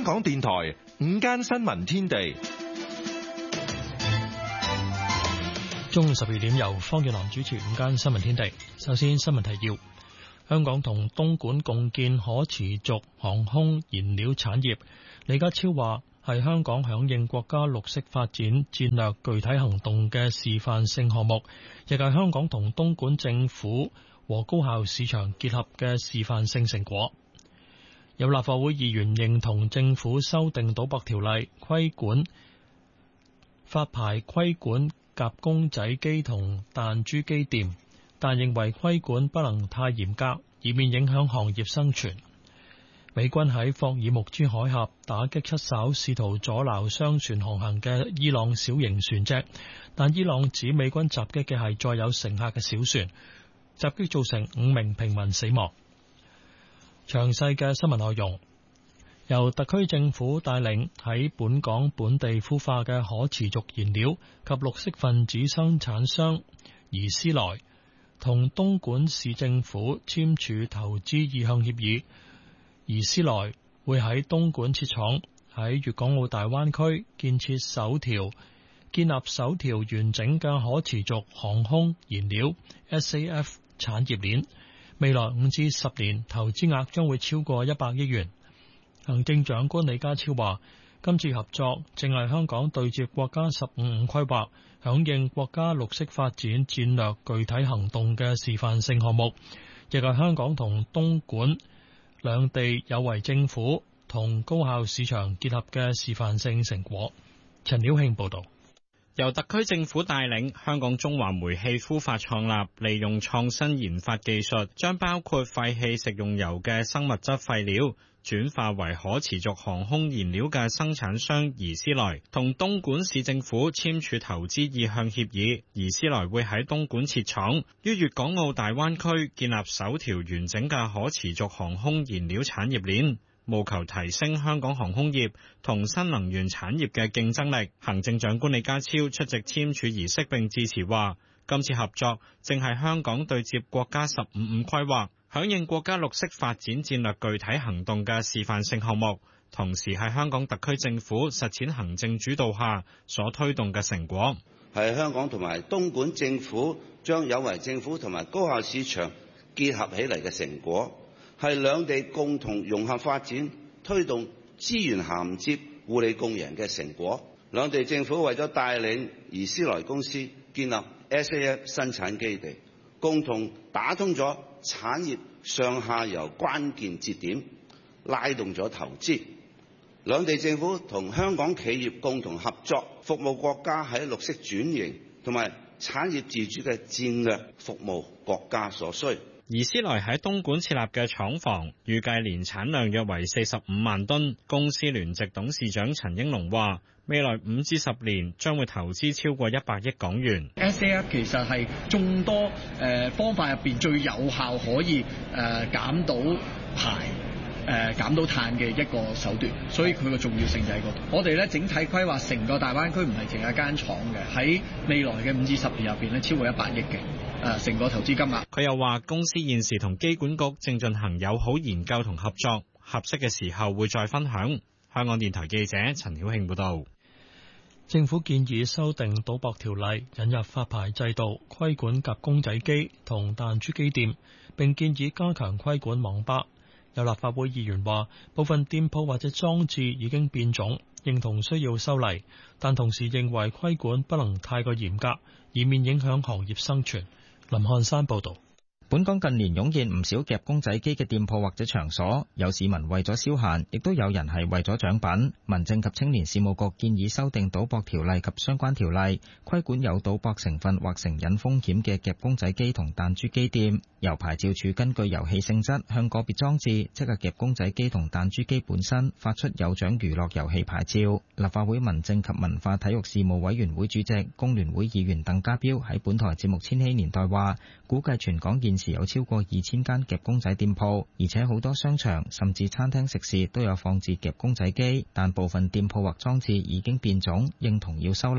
港電台午間新聞天地， 中午12點由方月蘭主持午間新聞天地。首先新聞提要：香港同東莞共建可持續航空燃料產業。李家超話係香港響應國家綠色發展戰略具體行動嘅示範性項目，亦係香港同東莞政府和高校市場結合嘅示範性成果。有立法會議員認同政府修訂賭博條例，規管發牌規管夾公仔機同彈珠機店，但認為規管不能太嚴格，以免影響行業生存。美軍喺霍爾木茲海峽打擊7艘試圖阻撓商船航行嘅伊朗小型船隻，但伊朗指美軍襲擊嘅係載有乘客嘅小船，襲擊造成5名平民死亡。詳細嘅新聞內容，由特區政府帶領喺本港本地孵化嘅可持續燃料及綠色分子生產商怡思來同東莞市政府簽署投資意向協議。怡思來會喺東莞設廠，喺粵港澳大灣區建立首條完整嘅可持續航空燃料 SAF 產業鏈。未來5至10年投資額將會超過100億元。行政長官李家超話，今次合作正係香港對接國家15五規劃，響應國家綠色發展戰略具體行動嘅示範性項目，亦係香港同東莞兩地有為政府同高校市場結合嘅示範性成果。陳曉慶報道。 由特區政府帶領，香港中華煤氣孵化創立，利用創新研發技術，將包括廢棄食用油嘅生物質廢料轉化為可持續航空燃料嘅生產商怡思來同東莞市政府簽署投資意向協議。怡思來會喺東莞設廠，於粵港澳大灣區建立首條完整嘅可持續航空燃料產業鏈，務求提升香港航空業同新能源產業嘅競爭力。行政長官李家超出席簽署儀式並致辭話，今次合作正係香港對接國家15五規劃，響應國家綠色發展戰略具體行動嘅示範性項目，同時係香港特區政府實踐行政主導下所推動嘅成果， 係香港同埋東莞政府將有為政府同埋高校市場結合起嚟嘅成果，係兩地共同融合發展、推動資源銜接、互利共贏嘅成果。兩地政府為咗帶領怡思來公司建立 SAF 生產基地，共同打通咗產業上下游關鍵節點，拉動咗投資。兩地政府同香港企業共同合作，服務國家喺綠色轉型同埋產業自主嘅戰略，服務國家所需。 怡思來喺東莞設立嘅廠房，預計年產量約為45萬噸。公司聯席董事長陳英龍話，未來5至10年將會投資超過100億港元。 SAF 其實係眾多方法入邊最有效可以減到排、減到碳嘅一個手段，所以佢個重要性就喺嗰度。我哋咧整體規劃成個大灣區唔係淨係間廠嘅，喺未來嘅5至10年入邊咧超過100億嘅。成個投資金額。佢又話公司現時同機管局正進行友好研究同合作，合適嘅時候會再分享。香港電台記者陳曉慶報道。 政府建議修訂賭博條例，引入發牌制度，規管夾公仔機同彈珠機店，並建議加強規管網吧。有立法會議員話，部分店鋪或者裝置已經變種，認同需要修例，但同時認為規管不能太過嚴格，以免影響行業生存。林漢山報道。 本港近年湧現唔少夾公仔機嘅店鋪或者場所，有市民為咗消閒，亦都有人係為咗獎品。民政及青年事務局建議修訂賭博條例及相關條例，規管有賭博成分或成癮風險嘅夾公仔機同彈珠機店，由牌照處根據遊戲性質向個別裝置，即係夾公仔機同彈珠機本身發出有獎娛樂遊戲牌照。立法會民政及文化體育事務委員會主席工聯會議員鄧家彪喺本台節目《千禧年代》話，估計全港現時有超過2000間夾公仔店鋪，而且好多商場甚至餐廳食肆都有放置夾公仔機，但部分店鋪或裝置已經變種，認同要修例。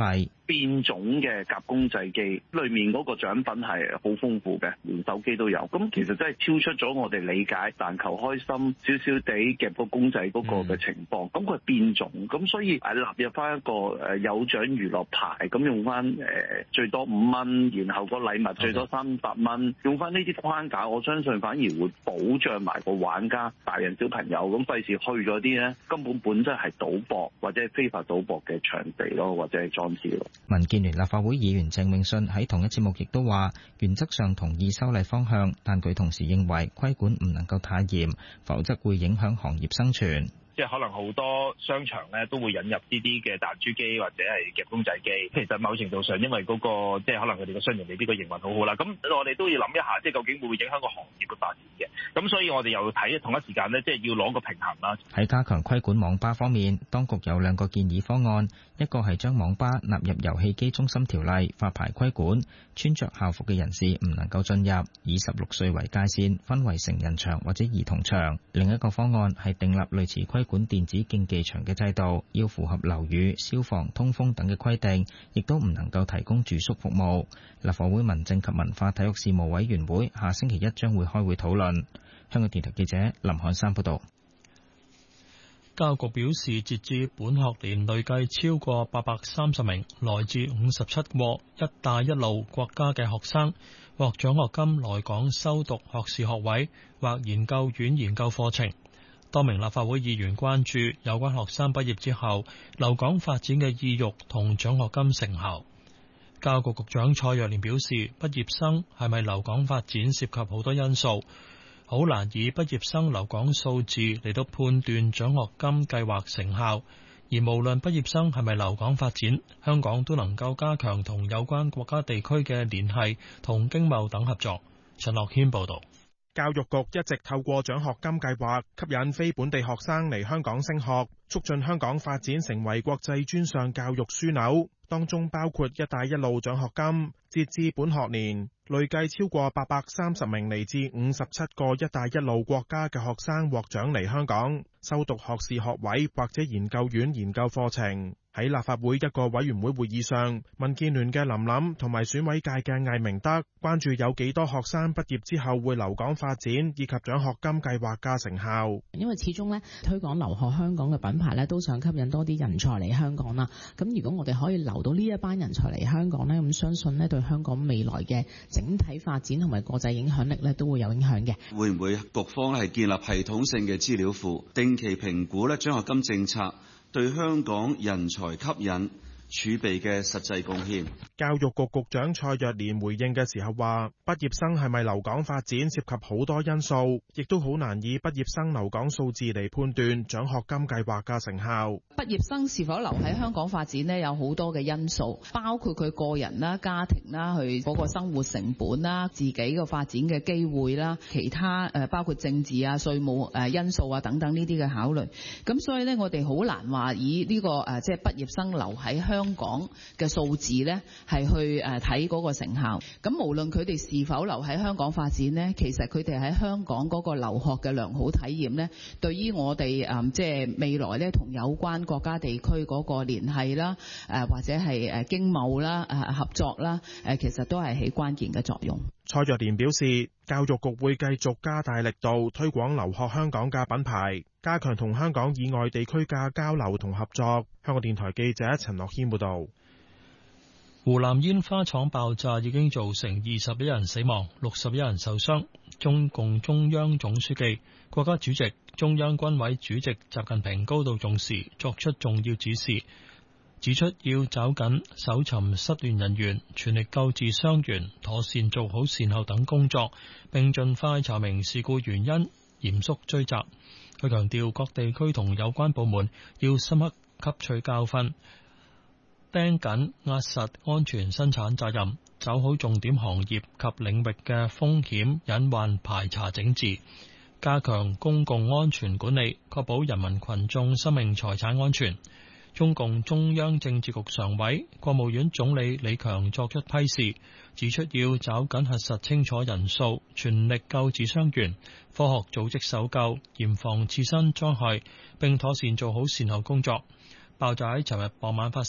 變種嘅夾公仔機，裏面嗰個獎品係好豐富嘅，連手機都有。咁其實真係超出咗我哋理解，但求開心少少地夾個公仔嗰個嘅情況。咁佢係變種，咁所以納入翻一個有獎娛樂牌，咁用翻最多5蚊，然後個禮物最多300蚊，用翻呢啲框架，我相信反而會保障埋個玩家，大人小朋友咁費事去咗啲呢根本本質係賭博或者係非法賭博嘅場地咯，或者係裝置咯。 民建聯立法會議員鄭泳舜喺同一節目亦都話，原則上同意修例方向，但佢同時認為規管唔能夠太嚴，否則會影響行業生存。 即係可能好多商場咧都會引入呢啲嘅彈珠機或者係夾公仔機，其實某程度上因為嗰個即係可能佢哋嘅商人未必個營運好好啦，咁我哋都要諗一下，即係究竟會唔會影響個行業嘅發展嘅？咁所以我哋又睇同一時間咧，即係要攞個平衡啦。 喺加強規管網吧方面，當局有2個建議方案，一個係將網吧納入遊戲機中心條例發牌規管，穿着校服嘅人士唔能夠進入，以16歲為界線，分為成人場或者兒童場。另一個方案係訂立類似規管電子競技場嘅制度，要符合樓宇、消防、通風等嘅規定，亦都唔能夠提供住宿服務。立法會民政及文化體育事務委員會下星期一將會開會討論。香港電台記者林漢山報道。 教育局表示，截至本學年累計超過830名來自57個「一帶一路」國家嘅學生獲獎學金來港修讀學士學位或研究院研究課程。多名立法會議員關注有關學生畢業之後留港發展嘅意欲同獎學金成效。教育局局長蔡若蓮表示，畢業生係咪留港發展涉及好多因素，好難以畢業生留港數字嚟到判斷獎學金計劃成效。而無論畢業生係咪留港發展，香港都能夠加強同有關國家地區嘅聯繫同經貿等合作。陳樂軒報導。 教育局一直透過獎學金計劃吸引非本地學生嚟香港升學，促進香港發展成為國際專上教育樞紐，當中包括一帶一路獎學金。截至本學年，累計超過830名嚟自57個一帶一路國家嘅學生獲獎嚟香港，修讀學士學位或者研究院研究課程。喺立法會一個委員會會議上，民建聯嘅林琳同埋選委界嘅魏明德關注有幾多學生畢業之後會留港發展，以及獎學金計劃嘅成效。 因為始終推廣留學香港嘅品牌都想吸引多啲人才嚟香港啦。咁如果我哋可以留到呢一班人才嚟香港咁相信對香港未來嘅整體發展同埋國際影響力都會有影響嘅。 會唔會局方係建立系統性嘅資料庫，定期評估獎學金政策對香港人才吸引儲備嘅實際貢獻？ 教育局局長蔡若蓮回應嘅時候話，畢業生係咪留港發展涉及好多因素，亦都好難以畢業生留港數字嚟判斷獎學金計劃嘅成效。 畢業生是否留喺香港發展有好多嘅因素，包括佢個人啦、家庭啦、佢嗰個生活成本啦、自己嘅發展嘅機會啦、其他包括政治啊、稅務因素啊等等呢啲嘅考慮。咁所以我哋好難話以呢個即係畢業生留喺香港嘅數字係去睇嗰個成效。咁無論佢哋是否留喺香港發展其實佢哋喺香港嗰個留學嘅良好體驗對於我哋即係未來同有關國家地區嗰個聯繫啦，或者係經貿啦、合作啦，其實都係起關鍵嘅作用。 蔡若蓮表示，教育局會繼續加大力度推廣留學香港嘅品牌，加強同香港以外地區嘅交流同合作。香港電台記者陳樂軒報導。 湖南煙花廠爆炸已經造成21人死亡、61人受傷。中共中央總書記、國家主席、中央軍委主席習近平高度重視，作出重要指示，指出要抓緊搜尋失聯人員，全力救治傷員，妥善做好善後等工作，並盡快查明事故原因，嚴肅追責。佢強調，各地區同有關部門要深刻吸取教訓，盯緊壓實安全生產責任，走好重點行業及領域嘅風險隱患排查整治，加強公共安全管理，確保人民群眾生命財產安全。中共中央政治局常委、國務院總理李強作出批示，指出要抓緊核實清楚人數，全力救治傷員，科學組織搜救，嚴防次生災害，並妥善做好善後工作。爆炸喺尋日傍晚發生，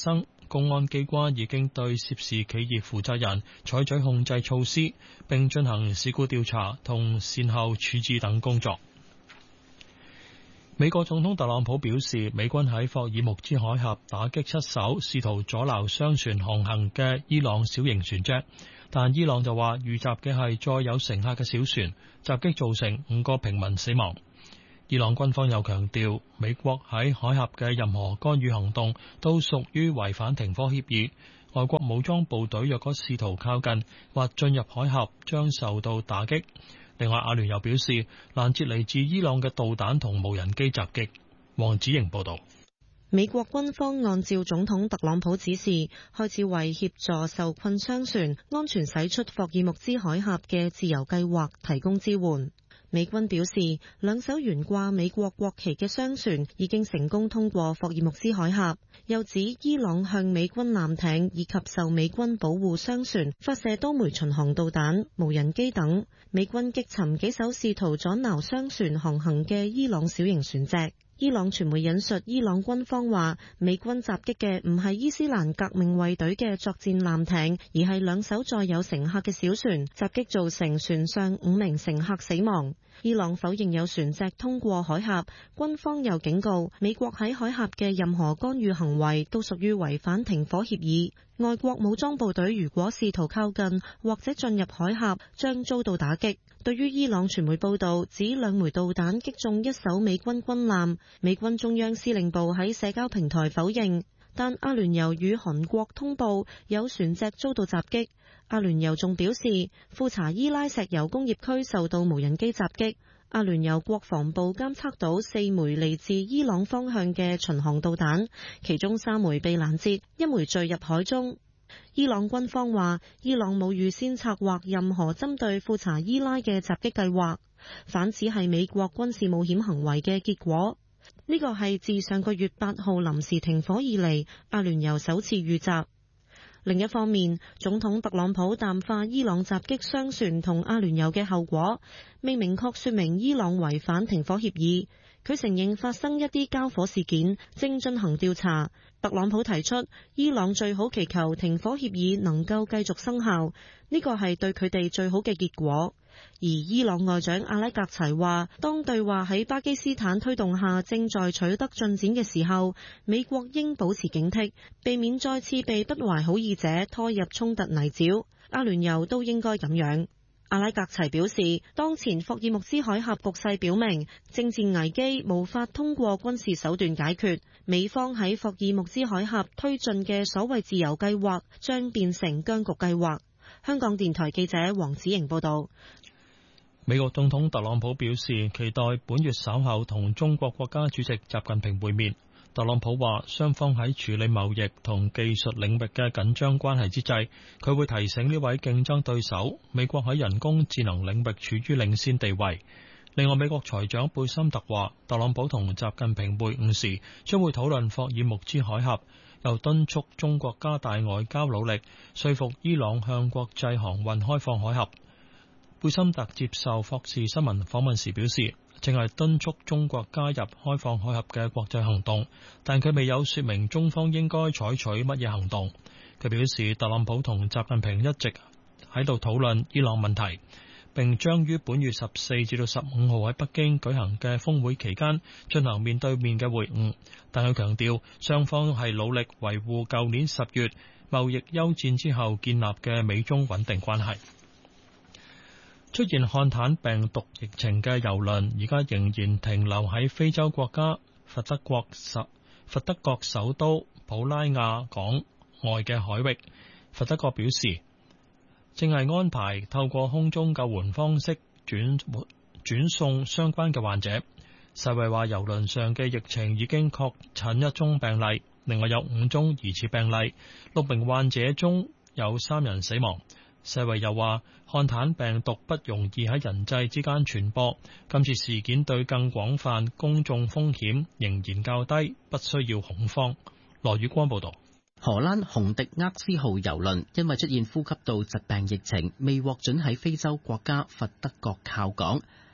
公安機關已經對涉事企業負責人採取控制措施，並進行事故調查同善後處置等工作。美國總統特朗普表示，美軍喺霍爾木茲海峽打擊7艘試圖阻撓商船航行嘅伊朗小型船隻，但伊朗就話遇襲嘅係載有乘客嘅小船，襲擊造成5個平民死亡。伊朗軍方又強調，美國喺海峽嘅任何干預行動都屬於違反停火協議，外國武裝部隊若果試圖靠近或進入海峽，將受到打擊。另外，阿聯酋表示攔截嚟自伊朗嘅導彈同無人機襲擊。黃子瑩報道。 美國軍方按照總統特朗普指示，開始為協助受困商船安全駛出霍爾木茲海峽嘅自由計劃提供支援。美軍表示，2艘懸掛美國國旗嘅商船已經成功通過霍爾木茲海峽，又指伊朗向美軍艦艇以及受美軍保護商船發射多枚巡航導彈、無人機等，美軍擊沉幾艘試圖阻撓商船航行嘅伊朗小型船隻。伊朗傳媒引述伊朗軍方話，美軍襲擊嘅唔係伊斯蘭革命衛隊嘅作戰艦艇，而係2艘載有乘客嘅小船，襲擊造成船上5名乘客死亡。伊朗否認有船隻通過海峽，軍方又警告美國喺海峽嘅任何干預行為都屬於違反停火協議。外國武裝部隊如果試圖靠近或者進入海峽，將遭到打擊。對於伊朗傳媒報道指2枚導彈擊中1艘美軍軍艦，美軍中央司令部喺社交平台否認，但阿聯酋與韓國通報有船隻遭到襲擊。阿聯酋仲表示，庫查伊拉石油工業區受到無人機襲擊。阿聯酋國防部監測到4枚嚟自伊朗方向嘅巡航導彈，其中3枚被攔截，1枚墜入海中。伊朗軍方話，伊朗冇預先策劃任何針對庫查伊拉嘅襲擊計劃，反指係美國軍事冒險行為嘅結果。呢個係自上個月8號臨時停火以嚟，阿聯酋首次遇襲。另一方面，總統特朗普淡化伊朗襲擊商船同阿聯酋嘅後果，未明確說明伊朗違反停火協議。佢承認發生一啲交火事件，正進行調查。特朗普提出，伊朗最好祈求停火協議能夠繼續生效，呢個係對佢哋最好嘅結果。而伊朗外長阿拉格齊話，當對話喺巴基斯坦推動下正在取得進展嘅時候，美國應保持警惕，避免再次被不懷好意者拖入衝突泥沼。阿聯酋都應該咁樣。阿拉格齊表示，當前霍爾木茲海峽局勢表明，政治危機無法通過軍事手段解決，美方喺霍爾木茲海峽推進嘅所謂自由計劃將變成僵局計劃。香港電台記者黃子瑩報道。 美國總統特朗普表示，期待本月稍後同中國國家主席習近平會面。特朗普話，雙方喺處理貿易同技術領域嘅緊張關係之際，佢會提醒呢位競爭對手，美國喺人工智能領域處於領先地位。另外，美國財長貝森特話，特朗普同習近平會晤時將會討論霍爾木茲海峽，又敦促中國加大外交努力，說服伊朗向國際航運開放海峽。貝森特接受霍士新聞訪問時表示，正係敦促中國加入開放海峽嘅國際行動，但佢未有說明中方應該採取乜嘢行動。佢表示，特朗普同習近平一直喺度討論伊朗問題，並將於本月14至到15號喺北京舉行嘅峰會期間進行面對面嘅會晤。但佢強調，雙方係努力維護舊年10月貿易休戰之後建立嘅美中穩定關係。出現漢坦病毒疫情嘅郵輪而家仍然停留喺非洲國家佛得角首都普拉亞港外嘅海域。佛得角表示，正係安排透過空中救援方式轉送相關嘅患者。世衛話，郵輪上嘅疫情已經確診1宗病例，另外有5宗疑似病例，6名患者中有3人死亡。世衛又話，漢坦病毒不容易喺人際之間傳播，今次事件對更廣泛公眾風險仍然較低，不需要恐慌。羅宇光報道。 荷蘭洪迪厄斯號郵輪因為出現呼吸道疾病疫情，未獲准喺非洲國家佛得角靠港。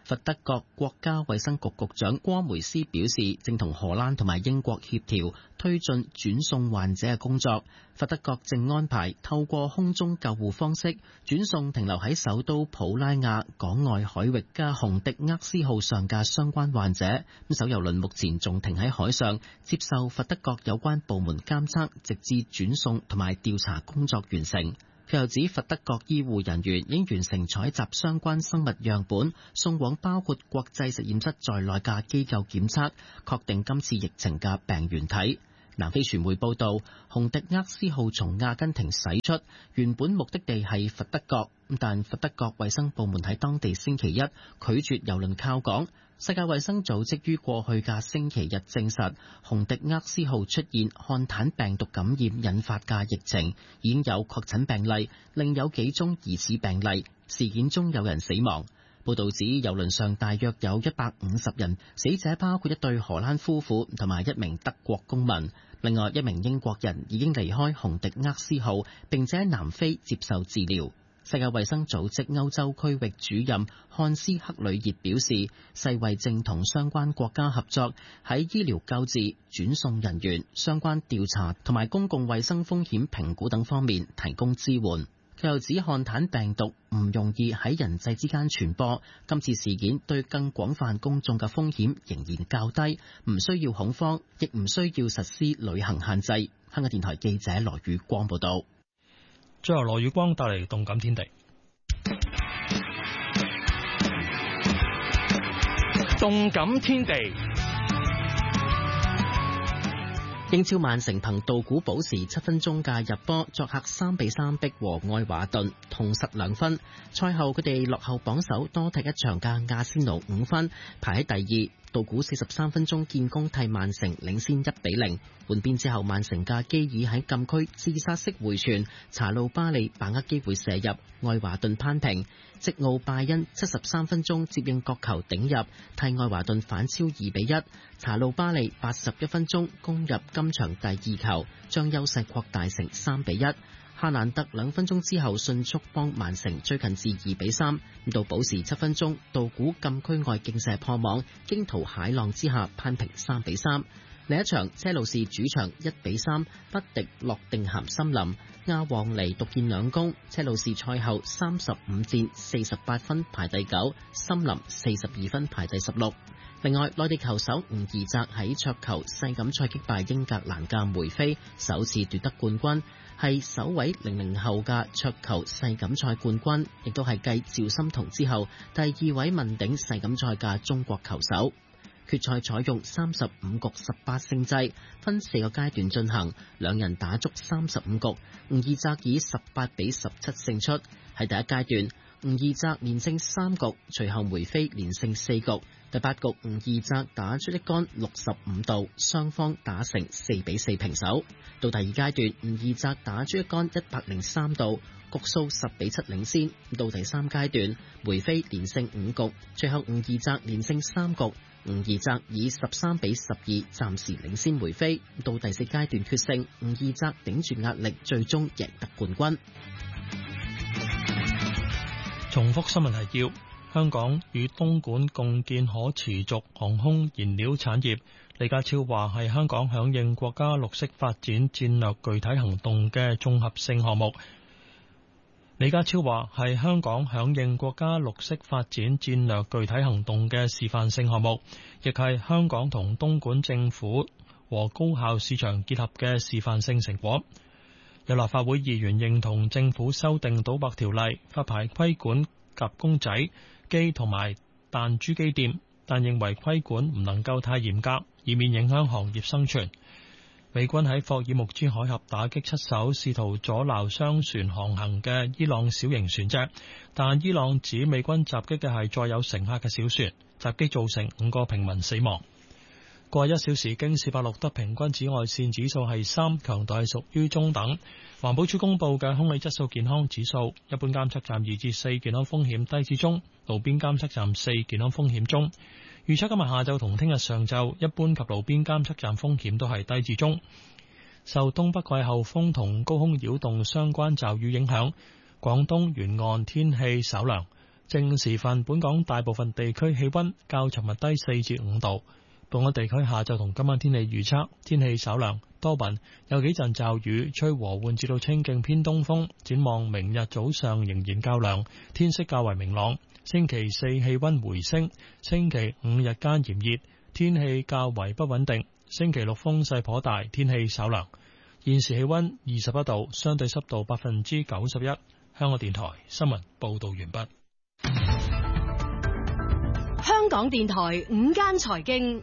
佛得角國家衛生局局長郭梅斯表示，正同荷蘭同埋英國協調推進轉送患者嘅工作。佛得角正安排透過空中救護方式轉送停留喺首都普拉雅港外海域嘅洪迪厄斯號上嘅相關患者。咁艘郵輪目前仲停喺海上，接受佛得角有關部門監測，直至轉送同埋調查工作完成。佢又指佛得角醫護人員已經完成採集相關生物樣本，送往包括國際實驗室在內嘅機構檢測，確定今次疫情嘅病原體。南非傳媒報道，洪迪厄斯號從阿根廷駛出，原本目的地係佛得角，但佛得角衛生部門喺當地星期一拒絕郵輪靠港。世界衛生組織於過去嘅星期日證實，洪迪厄斯號出現漢坦病毒感染引發嘅疫情，已經有確診病例，另有幾宗疑似病例，事件中有人死亡。報導指郵輪上大約有150人，死者包括一對荷蘭夫婦同埋一名德國公民，另外一名英國人已經離開洪迪厄斯號，並且喺南非接受治療。世界衛生組織歐洲區域主任漢斯克里熱表示，世衛正同相關國家合作，喺醫療救治、轉送人員、相關調查同埋公共衛生風險評估等方面提供支援。佢又指漢坦病毒唔容易喺人際之間傳播，今次事件對更廣泛公眾嘅風險仍然較低，唔需要恐慌，亦唔需要實施旅行限制。香港電台記者羅宇光報道。 最後，羅宇光帶嚟動感天地。 動感天地。 英超曼城憑杜古保時7分鐘嘅入波，作客3-3逼和愛華頓，同失2分。賽後佢哋落後榜首多踢一場嘅阿仙奴5分，排喺第二。杜古43分鐘建功替曼城領先1-0。換邊之後，曼城嘅基爾喺禁區自殺式回傳，查路巴利把握機會射入，愛華頓攀平。積奧拜恩73分鐘接應角球頂入，替愛華頓反超2-1。查路巴利81分鐘攻入今場第2球，將優勢擴大成3-1。夏蘭特2分鐘之後迅速幫曼城追近至2-3，到補時7分鐘，杜古禁區外勁射破網，驚濤駭浪之下攀平3-3。另一場車路士主場1-3不敵諾定咸森林，亞旺尼獨建2功，車路士賽後35戰48分排第9，森林42分排第16。另外，內地球手吳怡澤喺桌球世錦賽擊敗英格蘭嘅梅菲，首次奪得冠軍，係首位00後嘅桌球世錦賽冠軍，亦都係繼趙心童之後第2位問鼎世錦賽嘅中國球手。決賽採用35局18勝制，分4個階段進行，兩人打足35局，吳怡澤以18-17勝出。喺第一階段，吳怡澤連勝3局，隨後梅菲連勝4局。第8局，吳怡澤打出一桿65度，雙方打成4-4平手。到第二階段，吳怡澤打出一桿103度，局數10-7領先。到第三階段，梅菲連勝5局，隨後吳怡澤連勝3局。吳怡澤以13-12暫時領先梅菲。到第四階段決勝，吳怡澤頂住壓力，最終贏得冠軍。 重複新聞提要：香港與東莞共建可持續航空燃料產業。李家超話係香港響應國家綠色發展戰略具體行動嘅綜合性項目。李家超話係香港響應國家綠色發展戰略具體行動嘅示範性項目，亦係香港同東莞政府和高校市場結合嘅示範性成果。有立法會議員認同政府修訂賭博條例，發牌規管夾公仔機同埋彈珠機店，但認為規管唔能夠太嚴格，以免影響行業生存。美軍喺霍爾木茲海峽打擊7艘試圖阻撓商船航行嘅伊朗小型船隻，但伊朗指美軍襲擊嘅係載有乘客嘅小船，襲擊造成5個平民死亡。過去1小時京士柏錄得平均紫外線指數係3，強度係屬於中等。環保署公布嘅空氣質素健康指數，一般監測站2至4，健康風險低至中，路邊監測站4，健康風險中。預測今日下晝同聽日上晝，一般及路邊監測站風險都係低至中。受東北季候風同高空擾動相關驟雨影響，廣東沿岸天氣稍涼。 正時分，本港大部分地區氣溫較尋日低4至5度。本港地區下晝同今晚天氣預測：天氣稍涼，多雲，有幾陣驟雨，吹和緩至到清勁偏東風。展望明日早上仍然較涼，天色較為明朗。星期四氣溫回升，星期五日間炎熱，天氣較為不穩定。星期六風勢頗大，天氣稍涼。現時氣溫21度，相對濕度91%。香港電台新聞報道完畢。 香港電台午間財經，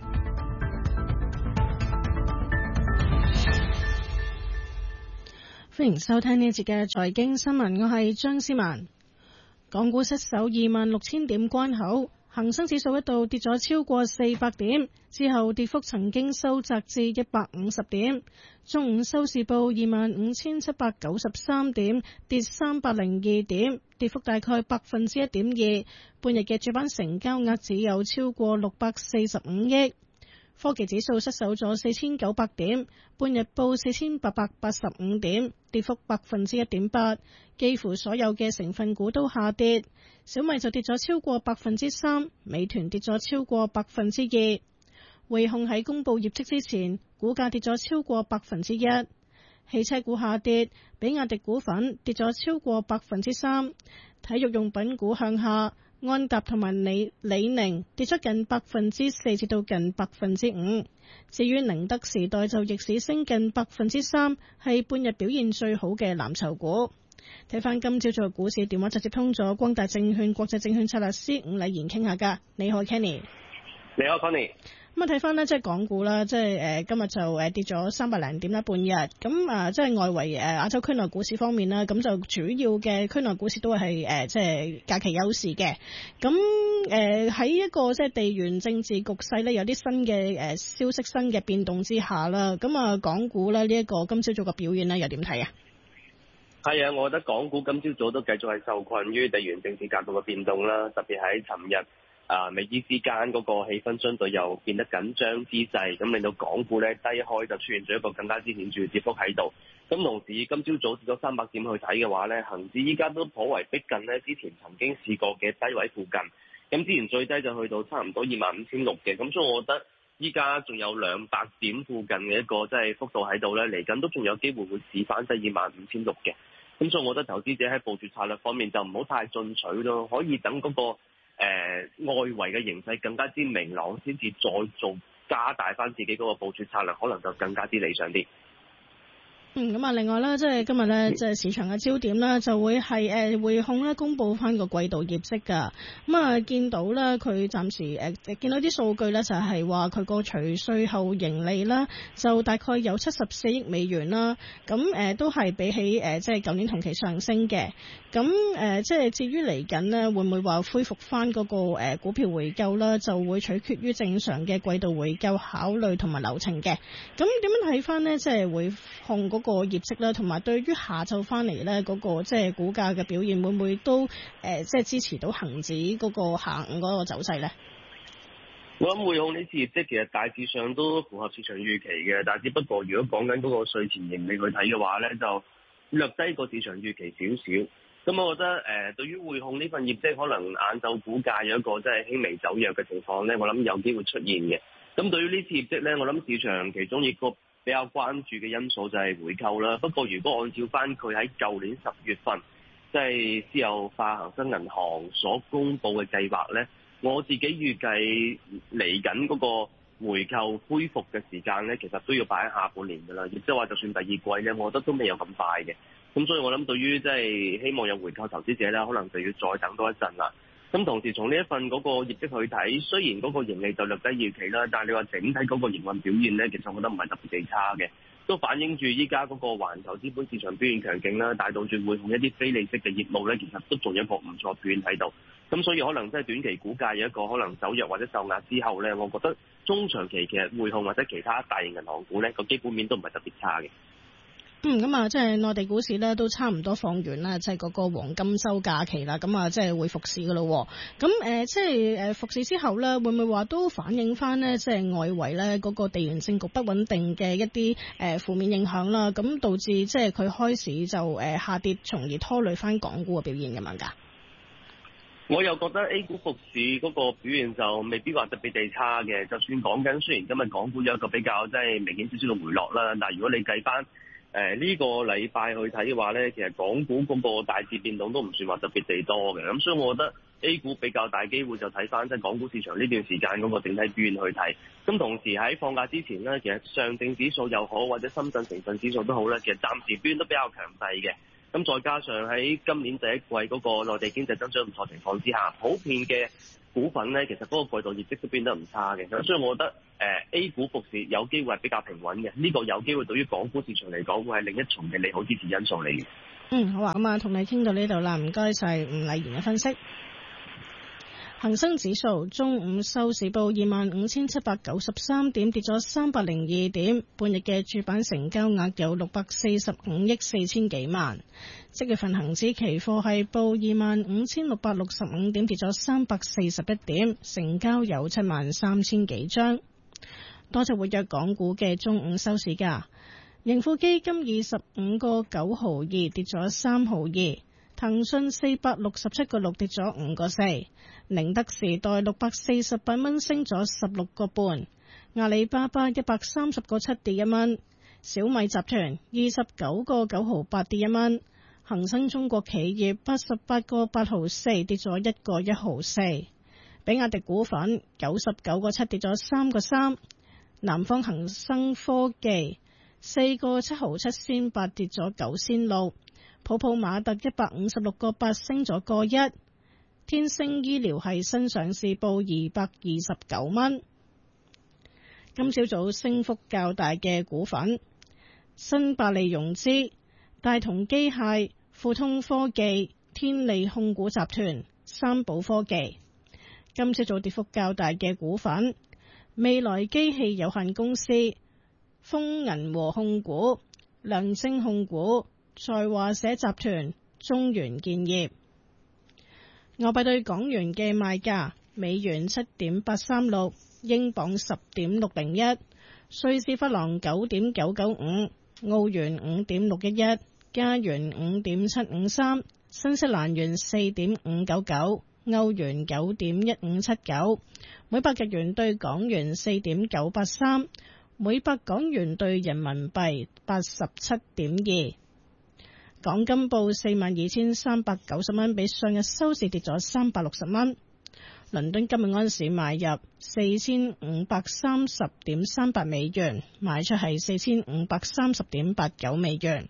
歡迎收聽呢一節嘅財經新聞，我係張思文。港股失守26,000點關口，恒生指數一度跌咗超過400點，之後跌幅曾經收窄至150點。中午收市報25,793點，跌302點，跌幅大概1.2%。半日嘅主板成交額只有超過645億。科技指數失守咗4,900點，半日報4,885點，跌幅1.8%。幾乎所有嘅成分股都下跌，小米就跌咗超過3%，美團跌咗超過2%。匯控喺公布業績之前，股價跌咗超過1%。汽車股下跌，比亞迪股份跌咗超過3%。體育用品股向下，安踏同埋李寧跌咗近4%至到近5%。至於寧德時代就逆市升近3%，係半日表現最好嘅藍籌股。睇翻今朝早股市電話就接通咗光大證券國際證券策略師伍禮賢傾下㗎。你好 Kenny。 你好 Connie。 咁啊睇翻呢，即係港股啦，即係今日就跌咗300零點啦，半日。咁即係外圍亞洲區內股市方面啦，咁就主要嘅區內股市都係即係假期休市嘅。咁喺一個即係地緣政治局勢咧，有啲新嘅消息、新嘅變動之下啦，咁啊港股咧呢一個今朝早嘅表現咧又點睇啊？ 係啊，我覺得港股今朝早都繼續係受困於地緣政治格局嘅變動啦，特別喺尋日美伊之間嗰個氣氛相對又變得緊張之際，咁令到港股咧低開就出現咗一個更加之顯著嘅跌幅喺度。咁同時今朝早跌咗300點去睇嘅話咧，恒指依家都頗為逼近咧之前曾經試過嘅低位附近。咁之前最低就去到差唔多25,600嘅，咁所以我覺得依家仲有200點附近嘅一個即係幅度喺度咧，嚟緊都仲有機會會試翻低25,600嘅。咁所以我覺得投資者喺部署策略方面就唔好太進取咯，可以等嗰個外圍嘅形勢更加之明朗，先至再做加大翻自己嗰個部署策略，可能就更加之理想啲。 咁啊，另外咧，即係今日咧，即係市場嘅焦點啦，就會係匯控咧公佈翻個季度業績㗎。咁啊，見到咧佢暫時見到啲數據咧，就係話佢個除稅後盈利啦，就大概有74億美元啦。咁都係比起即係舊年同期上升嘅。咁即係至於嚟緊呢，會唔會話恢復翻嗰個股票回購啦？就會取決於正常嘅季度回購考慮同埋流程嘅。咁點樣睇翻呢？即係匯控嗰個業績啦，同埋對於下晝翻嚟咧嗰個即係股價嘅表現，會唔會都即係支持到恒指嗰個下午嗰個走勢咧？ 我諗匯控呢次業績其實大致上都符合市場預期嘅，但係只不過如果講緊嗰個稅前盈利去睇嘅話咧，就略低過市場預期少少。咁我覺得對於匯控呢份業績，可能晏晝股價有一個即係輕微走弱嘅情況咧，我諗有機會出現嘅。咁對於呢次業績咧，我諗市場其中一個比較關注嘅因素就係回購啦。不過如果按照翻佢喺舊年10月份即係私有化恒生銀行所公布嘅計劃咧，我自己預計嚟緊嗰個回購恢復嘅時間咧，其實都要擺喺下半年㗎啦。亦即係話，就算第二季咧，我覺得都未有咁快嘅。咁所以我諗對於即係希望有回購投資者咧，可能就要再等多一陣啦。咁同時從呢一份嗰個業績去睇，雖然嗰個盈利就略低預期啦，但係你話整體嗰個營運表現咧，其實我覺得唔係特別地差嘅，都反映住依家嗰個環球資本市場表現強勁啦，帶動住匯控一啲非利息嘅業務咧，其實都仲有一個唔錯表現喺度。咁所以可能即係短期股價有一個可能走弱或者受壓之後咧，我覺得中長期其實匯控或者其他大型銀行股咧，個基本面都唔係特別差嘅。 咁啊，即係內地股市咧都差唔多放完啦，即係嗰個黃金週假期啦，咁啊，即係會復市噶咯。咁即係復市之後咧，會唔會話都反映翻呢？即係外圍咧嗰個地緣政局不穩定嘅一啲負面影響啦，咁導致即係佢開始就下跌，從而拖累翻港股嘅表現咁樣㗎？ 我又覺得 A 股復市嗰個表現就未必話特別地差嘅，就算講緊雖然今日港股有一個比較即係明顯少少嘅回落啦，但係如果你計翻呢個禮拜去睇嘅話咧，其實港股嗰個大致變動都唔算話特別地多嘅，咁所以我覺得 A 股比較大機會就睇翻即係港股市場呢段時間嗰個整體表現去睇。咁同時喺放假之前呢，其實上證指數又好或者深圳成分指數都好咧，其實暫時表現都比較強勢嘅。咁再加上喺今年第一季嗰個內地經濟增長唔錯情況之下，普遍嘅股份咧，其實嗰個季度業績都變得唔差嘅。咁所以我覺得A 股復市有機會係比較平穩嘅，呢個有機會對於港股市場嚟講會係另一重嘅利好支持因素嚟嘅。 好啊，咁啊，同你傾到呢度啦，唔該晒吳麗賢嘅分析。恒生指數中午收市報25,793點，跌咗302點。半日嘅主板成交額有645億4千幾萬。即月份恒指期貨係報25,665點，跌咗341點，成交有73,000幾張。多隻活躍港股嘅中午收市價，盈富基金25個9毫2，跌咗3毫2。騰訊467個6，跌咗5個4，寧德時代648蚊，升咗16個半，阿里巴巴130個7，跌1蚊，小米集團29個9毫8，跌1蚊，恒生中國企業88個8毫4，跌咗1個1毫4，比亞迪股份99個7，跌咗3個3，南方恒生科技4個7毫7仙8，跌咗9仙6。普普馬特156個8，升咗個1，天星醫療係新上市，報229蚊。今朝早升幅較大嘅股份，新百利融資、大同機械、富通科技、天利控股集團、三寶科技。今朝早跌幅較大嘅股份，未來機器有限公司、豐銀和控股、良晶控股、在華社集團、中原建業。外幣對港元嘅賣價：美元7.836，英鎊10.601，瑞士法郎9.995，澳元5.611，加元5.753，新西蘭元4.599，歐元9.1579，每百日元對港元4.983，每百港元對人民幣87.2。港金報42,390蚊，比上日收市跌咗360蚊。倫敦今日安市買入4530.38美元，賣出係4530.89美元。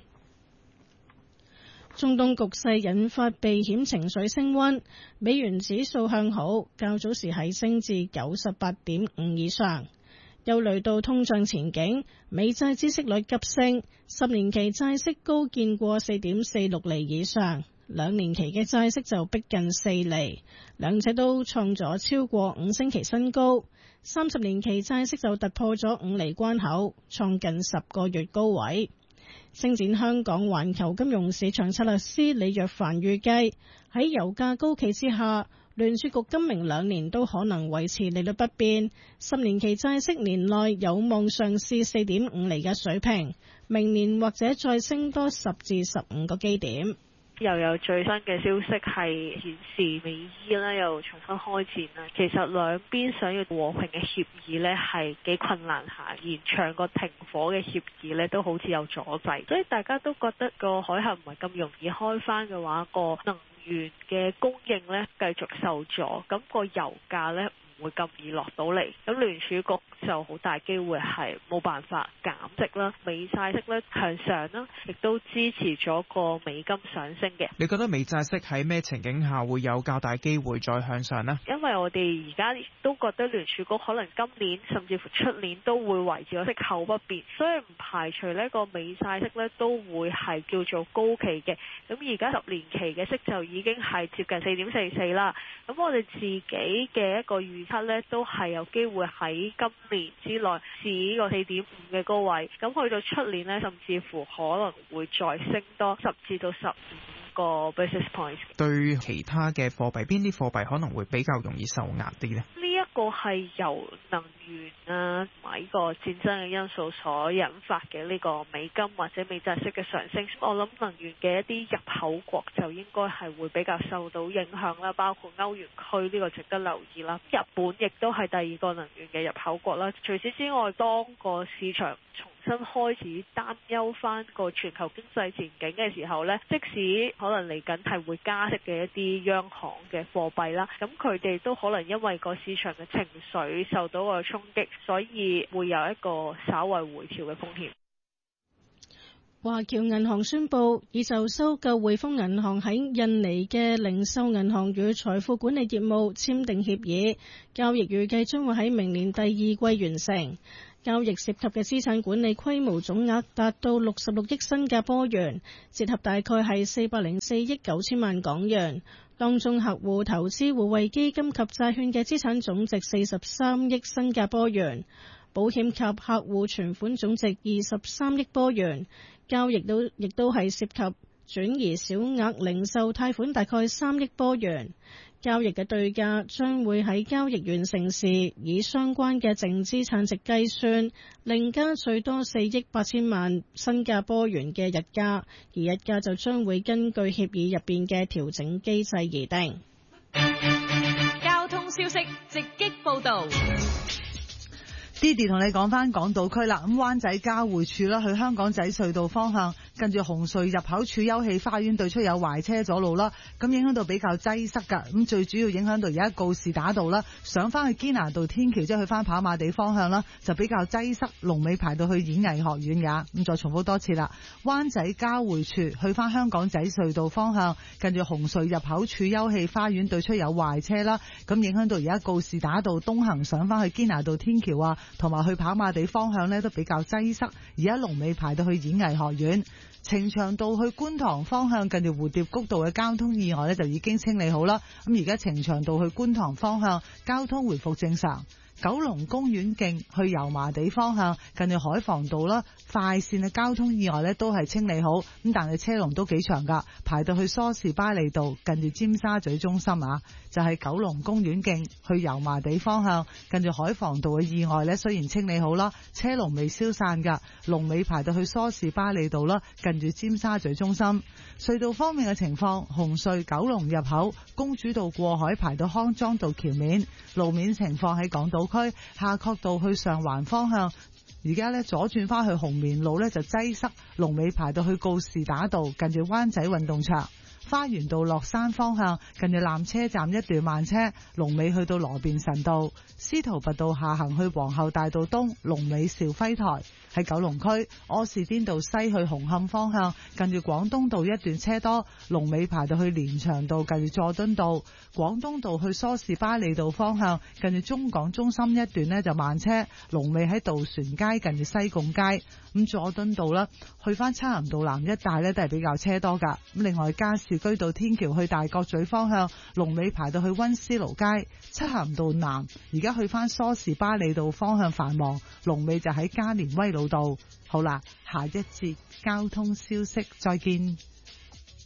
中東局勢引發避險情緒升溫，美元指數向好，較早時係升至98.5以上。憂慮到通脹前景，美債孳息率急升，10年期債息高見過4.46厘以上，2年期嘅債息就逼近4厘，兩者都創咗超過5星期新高。30年期債息就突破咗5厘關口，創近10個月高位。星展香港環球金融市場策略師李若凡預計，喺油價高企之下，聯儲局今明2年都可能維持利率不變，10年期債息年內有望上試4.5厘嘅水平，明年或者再升多10至15個基點。 又有最新嘅消息係顯示美伊呢又重新開戰啦。其實兩邊想要和平嘅協議呢係幾困難下，延長個停火嘅協議呢都好似有阻滯，所以大家都覺得個海峽唔係咁容易開返嘅話，個能源嘅供應呢繼續受阻，咁個油價呢唔會咁易落到嚟，咁聯儲局就好大機會係冇辦法減息啦，美債息咧向上啦，亦都支持咗個美金上升嘅。 你覺得美債息喺咩情景下會有較大機會再向上呢？ 因為我哋而家都覺得聯儲局可能今年甚至乎出年都會維持咗息口不變，所以唔排除呢個美債息咧都會係叫做高企嘅。咁而家10年期嘅息就已經係接近4.44啦。咁我哋自己嘅一個預測咧都係有機會喺今年之內試呢個4.5嘅高位，咁去到出年呢，甚至乎可能會再升多10至到15個 basis points。 對其他嘅貨幣，邊啲貨幣可能會比較容易受壓啲呢？ 呢一個係由能源啊同埋呢個戰爭嘅因素所引發嘅呢個美金或者美債息嘅上升。我諗能源嘅一啲入口國就應該係會比較受到影響啦，包括歐元區呢個值得留意啦。日本亦都係第二個能源嘅入口國啦。除此之外，當個市場重新開始擔憂翻個全球經濟前景嘅時候呢，即使可能嚟緊係會加息嘅一啲央行嘅貨幣啦，咁佢哋都可能因為個市場嘅情緒受到個衝擊，所以會有一個稍為回調嘅風險。 華僑銀行宣布已就收購匯豐銀行喺印尼嘅零售銀行與財富管理業務簽訂協議，交易預計將會喺明年第二季完成。交易涉及嘅資產管理規模總額達到66億新加坡元，折合大概係404億9千萬港元。當中客戶投資互惠基金及債券嘅資產總值43億新加坡元，保險及客戶存款總值23億多元。交易亦都係涉及轉移小額零售貸款大概3億多元。交易嘅對價將會喺交易完成時以相關嘅淨資產值計算，另加最多4億8千萬新加坡元嘅日價，而日價就將會根據協議入邊嘅調整機制而定。 交通消息直擊報道。 Didi 同你講翻港島區啦，咁灣仔交匯處啦，去香港仔隧道方向，跟住紅隧入口處休憩花園對出有壞車阻路啦，咁影響到比較擠塞噶，咁最主要影響到而家告士打道啦，上翻去堅拿道天橋即係去翻跑馬地方向啦，就比較擠塞，龍尾排到去演藝學院噶。咁再重複多次啦，灣仔交匯處去翻香港仔隧道方向，跟住紅隧入口處休憩花園對出有壞車啦，咁影響到而家告士打道東行上翻去堅拿道天橋啊，同埋去跑馬地方向呢都比較擠塞，而家龍尾排到去演藝學院。呈祥道去觀塘方向，近住蝴蝶谷道嘅交通意外呢就已經清理好啦。咁而家呈祥道去觀塘方向交通回復正常。九龍公園徑去油麻地方向，近住海防道啦，快線嘅交通意外呢都係清理好，咁但係車龍都幾長噶，排到去梳士巴利道，近住尖沙咀中心啊，就係九龍公園徑去油麻地方向，近住海防道嘅意外呢雖然清理好啦，車龍未消散噶，龍尾排到去梳士巴利道啦，近住尖沙咀中心。隧道方面嘅情況，紅隧九龍入口公主道過海排到康莊道橋面，路面情況喺港島區夏慤道去上環方向，而家呢左轉翻去紅棉路呢就擠塞，龍尾排到去告士打道，近住灣仔運動場。花園道落山方向，近住纜車站一段慢車，龍尾去到羅便臣道。司徒拔道下行去皇后大道東，龍尾兆輝台。喺九龍區柯士甸道西去紅磡方向，近住廣東道一段車多，龍尾排到去連翔道，近住佐敦道。廣東道去梳士巴利道方向，近住中港中心一段呢就慢車，龍尾喺渡船街近住西貢街。咁佐敦道啦，去翻漆咸道南一帶呢都係比較車多噶。咁另外加士居道天橋去大角咀方向，龍尾排到去溫思勞街。漆咸道南而家去翻梳士巴利道方向繁忙，龍尾就喺加連威老道。好啦，下一節交通消息再見。